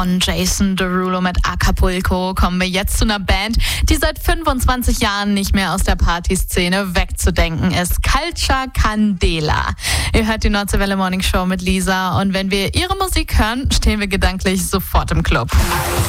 Von Jason Derulo mit Acapulco kommen wir jetzt zu einer Band, die seit 25 Jahren nicht mehr aus der Partyszene wegzudenken ist. Culture Candela. Ihr hört die Nordseewelle Morning Show mit Lisa und wenn wir ihre Musik hören, stehen wir gedanklich sofort im Club.